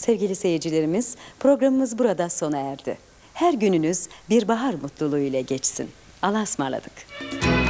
Sevgili seyircilerimiz, programımız burada sona erdi. Her gününüz bir bahar mutluluğu ile geçsin. Allah'a ısmarladık.